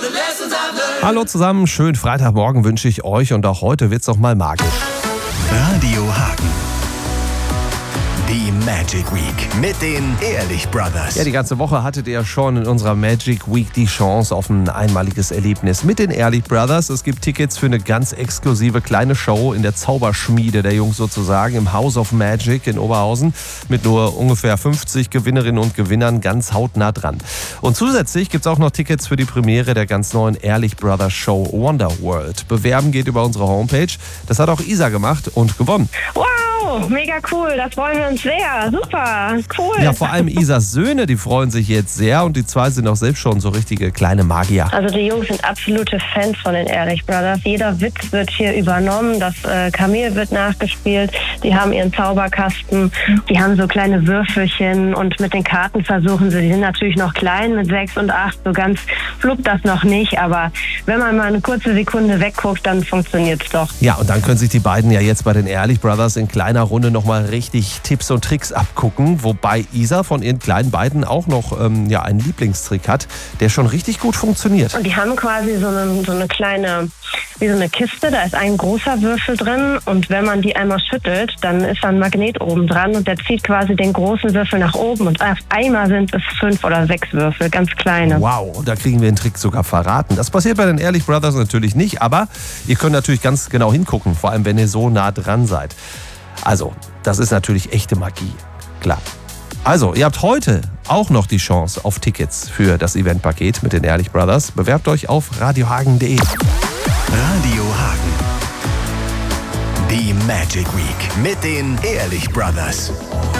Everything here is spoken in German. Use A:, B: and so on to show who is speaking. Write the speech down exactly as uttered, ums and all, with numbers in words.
A: Hallo zusammen, schönen Freitagmorgen wünsche ich euch und auch heute wird's noch mal magisch.
B: Radio Hagen. Die Magic Week mit den Ehrlich Brothers.
A: Ja, die ganze Woche hattet ihr schon in unserer Magic Week die Chance auf ein einmaliges Erlebnis mit den Ehrlich Brothers. Es gibt Tickets für eine ganz exklusive kleine Show in der Zauberschmiede der Jungs sozusagen im House of Magic in Oberhausen mit nur ungefähr fünfzig Gewinnerinnen und Gewinnern ganz hautnah dran. Und zusätzlich gibt es auch noch Tickets für die Premiere der ganz neuen Ehrlich Brothers Show Wonderworld. Bewerben geht über unsere Homepage. Das hat auch Isa gemacht und gewonnen.
C: Wow, mega cool, das freuen wir uns sehr. Super, cool.
A: Ja, vor allem Isas Söhne, die freuen sich jetzt sehr und die zwei sind auch selbst schon so richtige kleine Magier.
C: Also die Jungs sind absolute Fans von den Ehrlich Brothers. Jeder Witz wird hier übernommen, das äh, Kamel wird nachgespielt, die haben ihren Zauberkasten, die haben so kleine Würfelchen und mit den Karten versuchen sie, die sind natürlich noch klein mit sechs und acht, so ganz fluppt das noch nicht, aber wenn man mal eine kurze Sekunde wegguckt, dann funktioniert's doch.
A: Ja, und dann können sich die beiden ja jetzt bei den Ehrlich Brothers in kleiner Runde nochmal richtig Tipps und Tricks abgucken, wobei Isa von ihren kleinen beiden auch noch ähm, ja, einen Lieblingstrick hat, der schon richtig gut funktioniert.
C: Und die haben quasi so eine, so eine kleine, wie so eine Kiste, da ist ein großer Würfel drin und wenn man die einmal schüttelt, dann ist da ein Magnet oben dran und der zieht quasi den großen Würfel nach oben und auf einmal sind es fünf oder sechs Würfel, ganz kleine.
A: Wow, und da kriegen wir den Trick sogar verraten. Das passiert bei den Ehrlich Brothers natürlich nicht, aber ihr könnt natürlich ganz genau hingucken, vor allem wenn ihr so nah dran seid. Also, das ist natürlich echte Magie, klar. Also, ihr habt heute auch noch die Chance auf Tickets für das Eventpaket mit den Ehrlich Brothers. Bewerbt euch auf radiohagen punkt de.
B: Radio Hagen. Die Magic Week mit den Ehrlich Brothers.